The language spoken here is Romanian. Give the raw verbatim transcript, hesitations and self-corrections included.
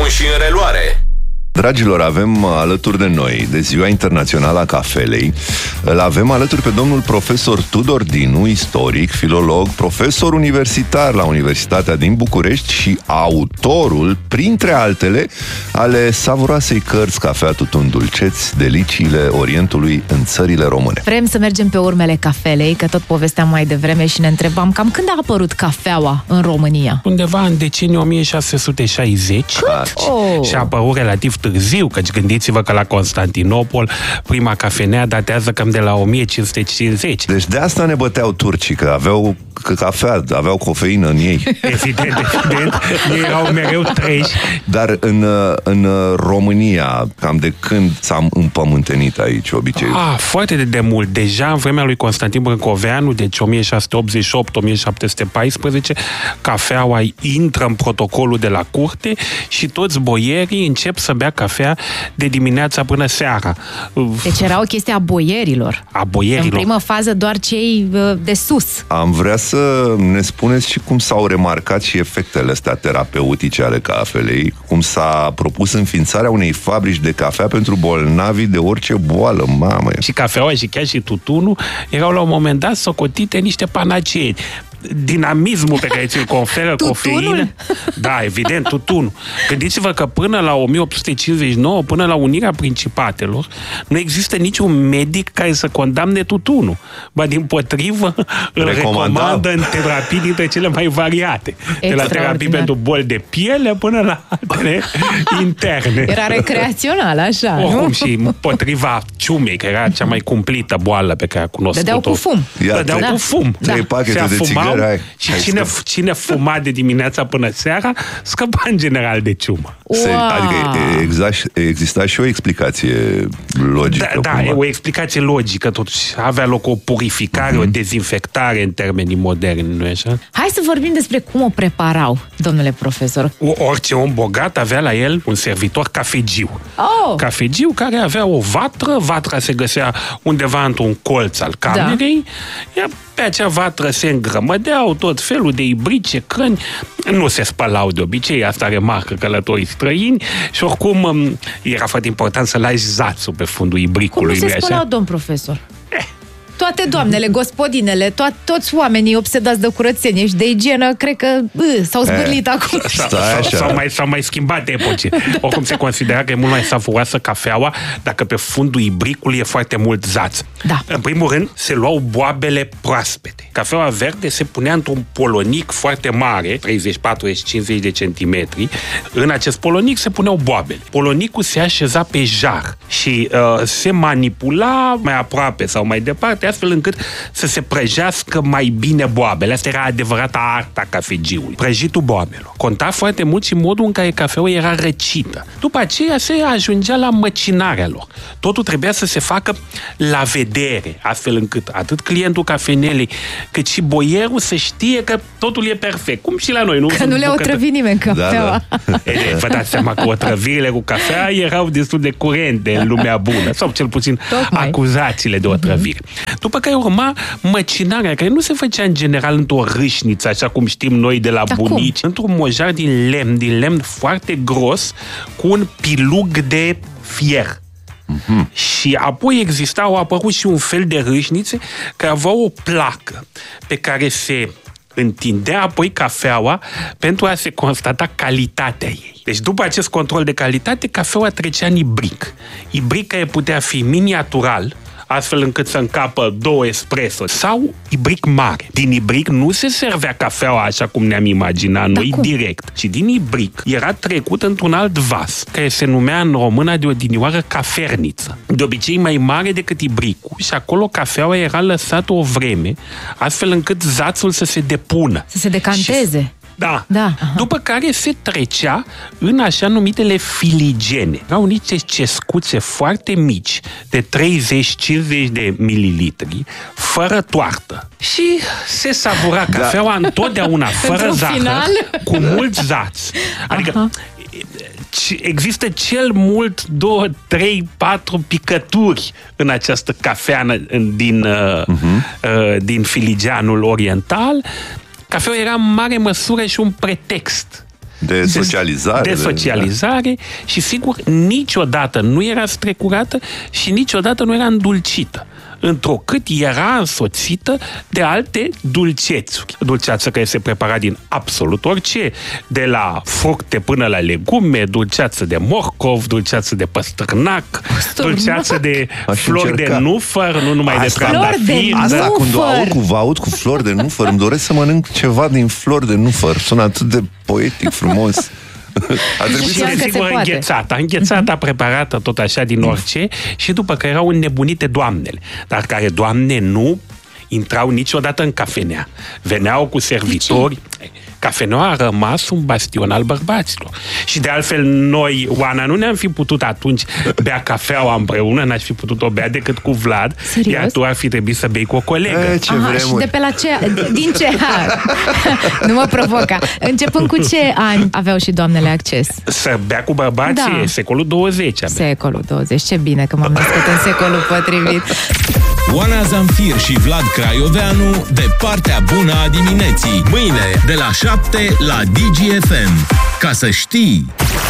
telefon și în reluare. Dragilor, avem alături de noi, de Ziua Internațională a Cafelei, îl avem alături pe domnul profesor Tudor Dinu, istoric, filolog, profesor universitar la Universitatea din București și autorul, printre altele, ale savuroasei cărți Cafea, tutun, dulceți, deliciile Orientului în țările române. Vrem să mergem pe urmele cafelei, că tot povesteam mai devreme și ne întrebam cam când a apărut cafeaua în România? Undeva în deceniul o mie șase sute șaizeci. Cât? Oh. Și a apărut relativ târziu, căci gândiți-vă că la Constantinopol prima cafenea datează cam de la o mie cinci sute cincizeci. Deci de asta ne băteau turcii, că aveau că cafea, aveau cofeină în ei. Evident, evident, ei erau mereu treji. Dar în, în România, cam de când s-a împământenit aici obiceiul? Ah, foarte de demult. Deja în vremea lui Constantin Brâncoveanu, deci o mie șase sute optzeci și opt - o mie șapte sute paisprezece, cafeaua intră în protocolul de la curte și toți boierii încep să bea cafea de dimineața până seara. Deci era o chestie a boierilor. A boierilor. În primă fază doar cei de sus. Am vrea să ne spuneți și cum s-au remarcat și efectele astea terapeutice ale cafelei, cum s-a propus înființarea unei fabrici de cafea pentru bolnavii de orice boală, mamă. Și cafeaua și chiar și tutunul erau la un moment dat socotite niște panacee. Dinamismul pe care ți-l conferă cofeină. Da, evident, tutunul. Gândiți-vă că până la o mie opt sute cincizeci și nouă, până la unirea Principatelor, nu există niciun medic care să condamne tutunul. Ba, dimpotrivă, îl recomandă în terapii dintre cele mai variate. De la terapii pentru boli de piele până la altele interne. Era recreațional, așa, Oricum, nu? și împotriva ciumei, care era cea mai cumplită boală pe care a cunoscut-o. Dădeau cu fum. Dădeau da. cu fum. Trei pachete de țigări. Și cine, cine fuma de dimineața până seara, scăpa în general de ciumă. Wow. Adică exact, exista și o explicație logică. Da, da, e o explicație logică, totuși. Avea loc o purificare, mm-hmm. o dezinfectare în termenii moderni, nu-i așa? Hai să vorbim despre cum o preparau, domnule profesor. O, orice om bogat avea la el un servitor cafegiu. Oh. Cafegiu care avea o vatră, vatra se găsea undeva într-un colț al camerei, da. Iar pe acea vatră se îngrămădeau tot felul de ibrice, crâni, nu se spălau de obicei, asta remarcă călătorii străini și oricum era foarte important să lași zațul pe fundul ibricului. Cum nu se spălau, domn profesor? Eh. Toate doamnele, gospodinele, to- toți oamenii obsedați de curățenie și de igienă, cred că bă, s-au zbârlit acum. S-au mai, s-au mai schimbat epoce. Da, oricum da. Se considera că e mult mai savuroasă cafeaua dacă pe fundul ibricului e foarte mult zaț. Da. În primul rând, se luau boabele proaspete. Cafeaua verde se punea într-un polonic foarte mare, treizeci, patruzeci, cincizeci de centimetri. În acest polonic se puneau boabele. Polonicul se așeza pe jar și uh, se manipula mai aproape sau mai departe, astfel încât să se prăjească mai bine boabele. Asta era adevărata arta cafegiului. Prăjitul boabelor. Conta foarte mult și modul în care cafeaua era răcită. După aceea se ajungea la măcinarea lor. Totul trebuia să se facă la vedere, astfel încât atât clientul cafenelei, cât și boierul să știe că totul e perfect. Cum și la noi, nu? Că nu le-a otrăvit nimeni cafeaua. Da, da. E, vă dați seama că otrăvirile cu cafea erau destul de curente în lumea bună, sau cel puțin Tocmai. acuzațiile de otrăvire. După care urma măcinarea, care nu se făcea în general într-o râșniță, așa cum știm noi de la da bunici, cum? Într-un mojar din lemn, din lemn foarte gros, cu un pilug de fier. Mm-hmm. Și apoi exista, au apărut și un fel de râșnițe care aveau o placă pe care se întindea apoi cafeaua pentru a se constata calitatea ei. Deci după acest control de calitate, cafeaua trecea în ibric. Ibric care putea fi miniatural, astfel încât să încapă două espresso, sau ibric mare. Din ibric nu se servea cafeaua așa cum ne-am imaginat noi, da, direct, ci din ibric era trecut într-un alt vas, care se numea în română de odinioară caferniță. De obicei mai mare decât ibricul și acolo cafeaua era lăsată o vreme, astfel încât zațul să se depună. Să se decanteze. Și... Da. da. După care se trecea în așa numitele filigene. Erau niște cescuțe foarte mici, de treizeci cincizeci de mililitri, fără toartă. Și se savura cafeaua da. întotdeauna, fără zahăr, final? Cu mult zaț. Adică Aha. există cel mult două, trei, patru picături în această cafea din, uh-huh. uh, din filigeanul oriental. Cafeaua era în mare măsură și un pretext De socializare. De socializare da. Și sigur, niciodată nu era strecurată și niciodată nu era îndulcită, întrucât era însoțită de alte dulcețuri. Dulceață care se prepara din absolut orice, de la fructe până la legume, dulceață de morcov, dulceață de păstârnac, dulceață de Aș flori încerca. de nufăr, nu numai Asta, de trandafiri. Asta când o aud cu, vă aud cu flori de nufăr, îmi doresc să mănânc ceva din flori de nufăr. Sună atât de poetic, frumos. A trebuit Și să... sigur înghețata, înghețata uh-huh. preparată tot așa din orice și după că erau înnebunite doamnele, dar care doamne nu intrau niciodată în cafenea. Veneau cu servitori. Cafeneaua a rămas un bastion al bărbaților. Și de altfel noi, Oana, nu ne-am fi putut atunci bea cafeaua împreună, n-aș fi putut o bea decât cu Vlad. Serios? Iar tu ar fi trebuit să bei cu o colegă. E, ce Aha, și de pe la ce... Din ce an? Nu mă provoca. Începând cu ce ani aveau și doamnele acces? Să bea cu bărbații, Da. secolul douăzeci. Abia. Secolul douăzeci. Ce bine că m-am născut în secolul potrivit. Oana Zamfir și Vlad Craioveanu, de partea bună a dimineții. Mâine, de la șapte la Digi F M. Ca să știi...